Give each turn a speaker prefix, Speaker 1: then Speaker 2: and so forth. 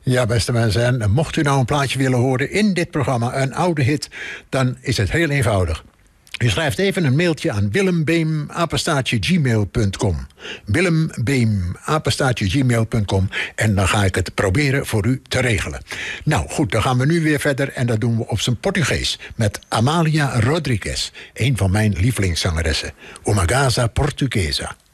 Speaker 1: Ja, beste mensen, en mocht u nou een plaatje willen horen in dit programma, een oude hit, dan is het heel eenvoudig. U schrijft even een mailtje aan willembeem@gmail.com. willembeem@gmail.com. En dan ga ik het proberen voor u te regelen. Nou goed, dan gaan we nu weer verder en dat doen we op zijn Portugees met Amália Rodrigues, een van mijn lievelingszangeressen. Uma Gaza Portuguesa.